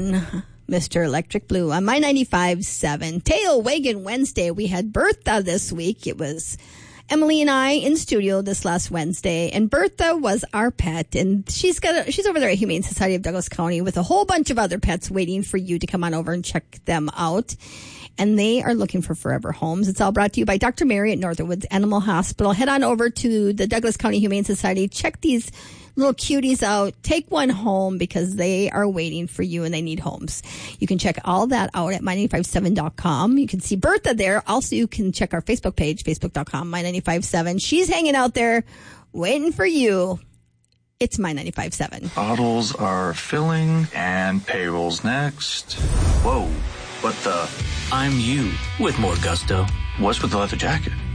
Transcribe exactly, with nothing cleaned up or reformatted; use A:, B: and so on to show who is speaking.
A: on Mister Electric Blue on My ninety-five point seven. Tail Wagon Wednesday. We had Bertha this week. It was Emily and I in studio this last Wednesday, and Bertha was our pet, and she's got a, she's over there at Humane Society of Douglas County with a whole bunch of other pets waiting for you to come on over and check them out. And they are looking for forever homes. It's all brought to you by Doctor Mary at Northwoods Animal Hospital. Head on over to the Douglas County Humane Society. Check these little cuties out. Take one home because they are waiting for you and they need homes. You can check all that out at my nine five seven dot com. You can see Bertha there. Also, you can check our Facebook page, facebook dot com, my nine five seven. She's hanging out there waiting for you. It's My ninety-five point seven.
B: Bottles are filling and payroll's next. Whoa, what the?
C: I'm you with more gusto.
B: What's with the leather jacket?